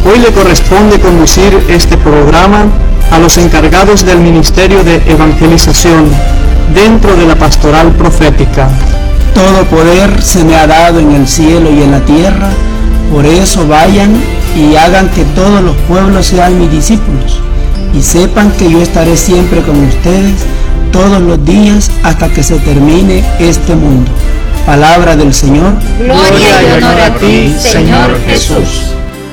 Hoy le corresponde conducir este programa a los encargados del Ministerio de Evangelización dentro de la Pastoral Profética. Todo poder se me ha dado en el cielo y en la tierra, por eso vayan y hagan que todos los pueblos sean mis discípulos, y sepan que yo estaré siempre con ustedes todos los días hasta que se termine este mundo. Palabra del Señor. Gloria y honor a ti, Señor Jesús.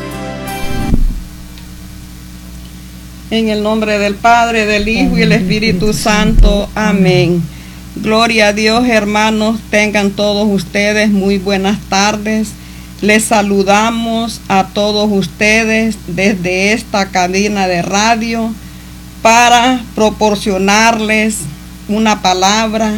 En el nombre del Padre, del Hijo y el Espíritu Santo. Amén. Gloria a Dios, hermanos. Tengan todos ustedes muy buenas tardes. Les saludamos a todos ustedes desde esta cadena de radio para proporcionarles una palabra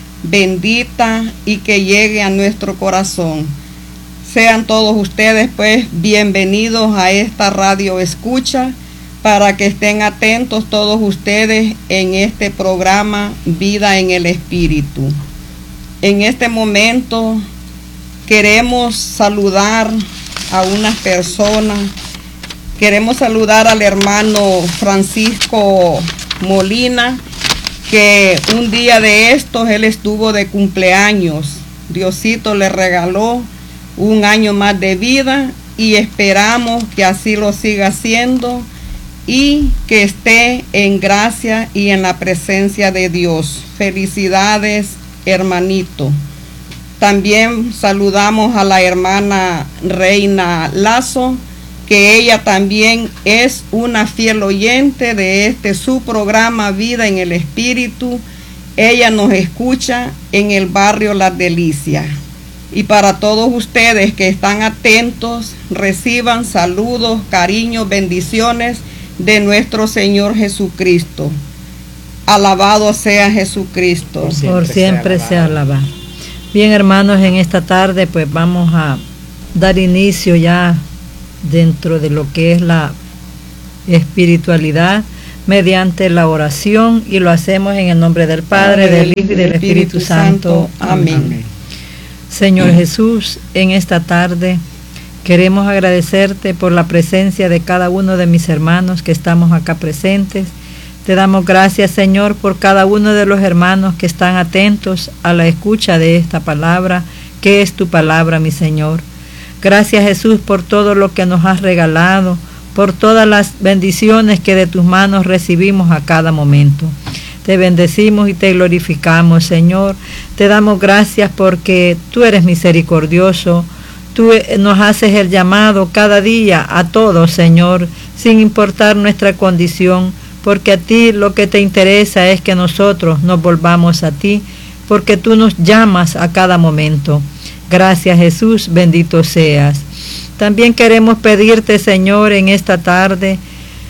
bendita y que llegue a nuestro corazón. Sean todos ustedes pues bienvenidos a esta radio escucha, para que estén atentos todos ustedes en este programa Vida en el Espíritu. En este momento queremos saludar a unas personas. Queremos saludar al hermano Francisco Molina, que un día de estos él estuvo de cumpleaños. Diosito le regaló un año más de vida y esperamos que así lo siga haciendo y que esté en gracia y en la presencia de Dios. Felicidades, hermanito. También saludamos a la hermana Reina Lazo, que ella también es una fiel oyente de su programa Vida en el Espíritu. Ella nos escucha en el barrio Las Delicias. Y para todos ustedes que están atentos, reciban saludos, cariños, bendiciones de nuestro Señor Jesucristo. Alabado sea Jesucristo. Por siempre sea alabado. Bien, hermanos, en esta tarde pues vamos a dar inicio ya dentro de lo que es la espiritualidad mediante la oración, y lo hacemos en el nombre del Padre, del Hijo y del Espíritu Santo. Amén. Señor Jesús, en esta tarde queremos agradecerte por la presencia de cada uno de mis hermanos que estamos acá presentes. Te damos gracias, Señor, por cada uno de los hermanos que están atentos a la escucha de esta palabra, que es tu palabra, mi Señor. Gracias, Jesús, por todo lo que nos has regalado, por todas las bendiciones que de tus manos recibimos a cada momento. Te bendecimos y te glorificamos, Señor. Te damos gracias porque tú eres misericordioso. Tú nos haces el llamado cada día a todos, Señor, sin importar nuestra condición, porque a ti lo que te interesa es que nosotros nos volvamos a ti, porque tú nos llamas a cada momento. Gracias, Jesús, bendito seas. También queremos pedirte, Señor, en esta tarde,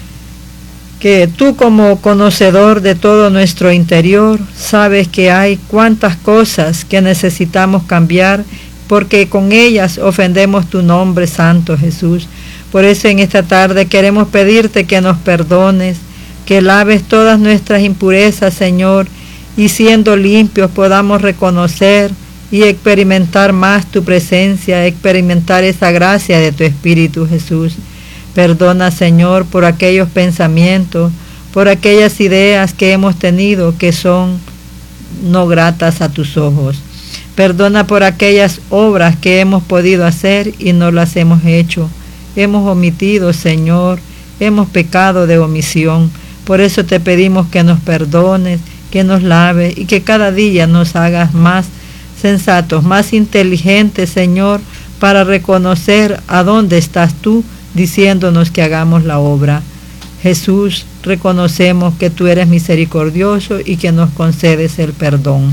que tú como conocedor de todo nuestro interior, sabes que hay cuantas cosas que necesitamos cambiar, porque con ellas ofendemos tu nombre santo, Jesús. Por eso en esta tarde queremos pedirte que nos perdones, que laves todas nuestras impurezas, Señor, y siendo limpios podamos reconocer y experimentar más tu presencia, experimentar esa gracia de tu Espíritu, Jesús. Perdona, Señor, por aquellos pensamientos, por aquellas ideas que hemos tenido que son no gratas a tus ojos. Perdona por aquellas obras que hemos podido hacer y no las hemos hecho. Hemos omitido, Señor, hemos pecado de omisión. Por eso te pedimos que nos perdones, que nos laves y que cada día nos hagas más sensatos, más inteligentes, Señor, para reconocer a dónde estás tú, diciéndonos que hagamos la obra. Jesús, reconocemos que tú eres misericordioso y que nos concedes el perdón.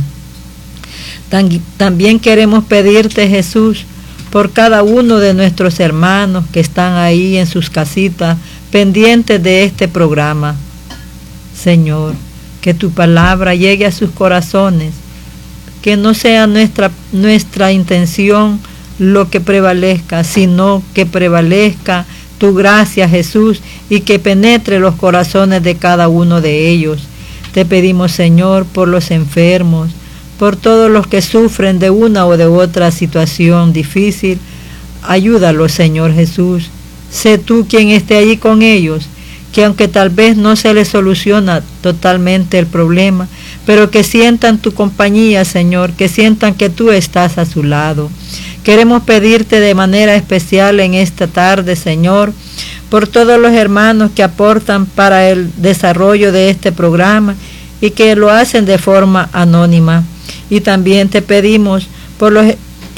También queremos pedirte, Jesús, por cada uno de nuestros hermanos que están ahí en sus casitas, pendientes de este programa. Señor, que tu palabra llegue a sus corazones, que no sea nuestra intención lo que prevalezca, sino que prevalezca tu gracia, Jesús, y que penetre los corazones de cada uno de ellos. Te pedimos, Señor, por los enfermos, por todos los que sufren de una o de otra situación difícil. Ayúdalos, Señor Jesús. sé tú quien esté allí con ellos, que aunque tal vez no se les soluciona totalmente el problema, pero que sientan tu compañía, Señor, que sientan que tú estás a su lado. Queremos pedirte de manera especial en esta tarde, Señor, por todos los hermanos que aportan para el desarrollo de este programa y que lo hacen de forma anónima. Y también te pedimos por los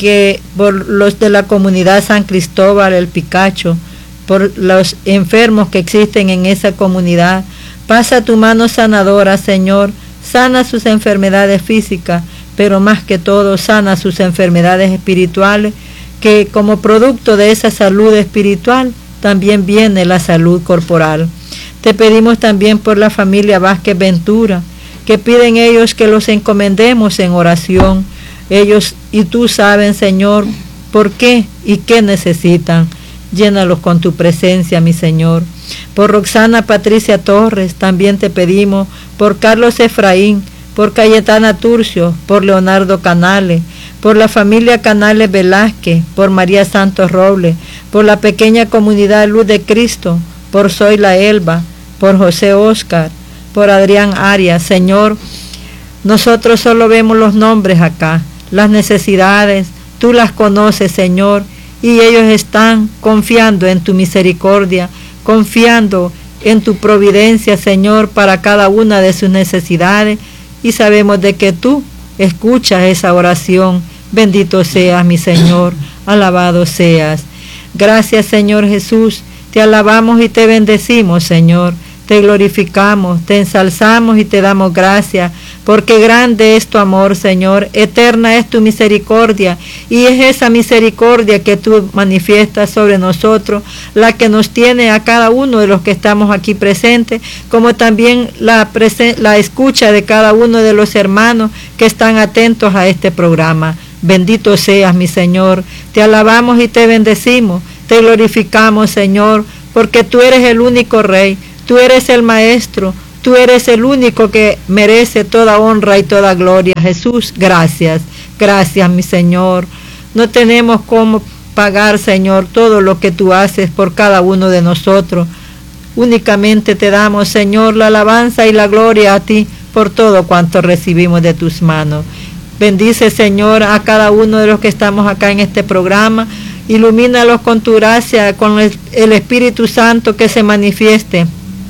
de la comunidad San Cristóbal, el Picacho, por los enfermos que existen en esa comunidad. Pasa tu mano sanadora, Señor, sana sus enfermedades físicas, pero más que todo sana sus enfermedades espirituales, que como producto de esa salud espiritual también viene la salud corporal. Te pedimos también por la familia Vázquez Ventura, que piden ellos que los encomendemos en oración. Ellos y tú saben, Señor, por qué y qué necesitan. Llénalos con tu presencia, mi Señor. Por Roxana Patricia Torres también te pedimos, por Carlos Efraín, por Cayetana Turcio, por Leonardo Canales, por la familia Canales Velázquez, por María Santos Robles, por la pequeña comunidad Luz de Cristo, por Zoila Elba, por José Oscar, por Adrián Arias. Señor, nosotros solo vemos los nombres acá, las necesidades, tú las conoces, Señor, y ellos están confiando en tu misericordia, confiando en tu providencia, Señor, para cada una de sus necesidades, y sabemos de que tú escuchas esa oración. Bendito seas, mi Señor, alabado seas. Gracias, Señor Jesús, te alabamos y te bendecimos, Señor. Te glorificamos, te ensalzamos y te damos gracias, porque grande es tu amor, Señor, eterna es tu misericordia, y es esa misericordia que tú manifiestas sobre nosotros, la que nos tiene a cada uno de los que estamos aquí presentes, como también la escucha de cada uno de los hermanos que están atentos a este programa. Bendito seas, mi Señor, te alabamos y te bendecimos, te glorificamos, Señor, porque tú eres el único Rey. Tú eres el Maestro, tú eres el único que merece toda honra y toda gloria. Jesús, gracias, gracias, mi Señor. No tenemos cómo pagar, Señor, todo lo que tú haces por cada uno de nosotros. Únicamente te damos, Señor, la alabanza y la gloria a ti por todo cuanto recibimos de tus manos. Bendice, Señor, a cada uno de los que estamos acá en este programa. Ilumínalos con tu gracia, con el Espíritu Santo que se manifieste,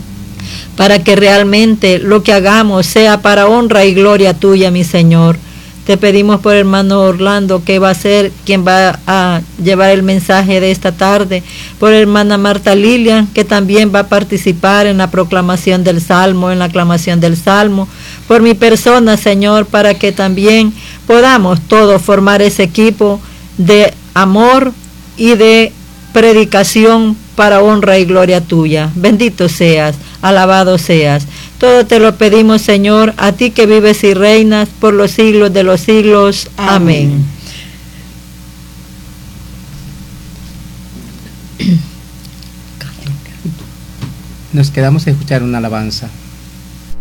para que realmente lo que hagamos sea para honra y gloria tuya, mi Señor. Te pedimos por el hermano Orlando, que va a ser quien va a llevar el mensaje de esta tarde, por hermana Marta Lilian, que también va a participar en la proclamación del Salmo, en la aclamación del Salmo, por mi persona, Señor, para que también podamos todos formar ese equipo de amor y de predicación para honra y gloria tuya. Bendito seas, alabado seas. Todo te lo pedimos, Señor, a ti que vives y reinas por los siglos de los siglos. Amén. Nos quedamos a escuchar una alabanza.